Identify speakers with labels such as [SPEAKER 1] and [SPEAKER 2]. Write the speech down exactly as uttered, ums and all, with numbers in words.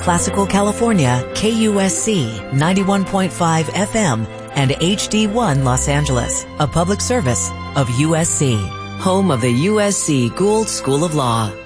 [SPEAKER 1] Classical California, K U S C ninety-one point five F M, and H D one Los Angeles, a public service of U S C, home of the U S C Gould School of Law.